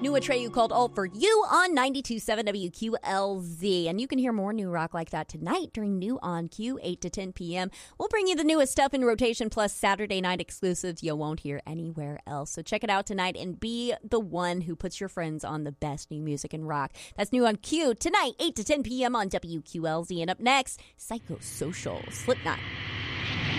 New Atreyu called All For You on 92.7 WQLZ. And you can hear more new rock like that tonight during New On Q, 8 to 10 p.m. We'll bring you the newest stuff in rotation plus Saturday night exclusives you won't hear anywhere else. So check it out tonight and be the one who puts your friends on the best new music in rock. That's New On Q tonight, 8 to 10 p.m. on WQLZ. And up next, Psychosocial, Slipknot.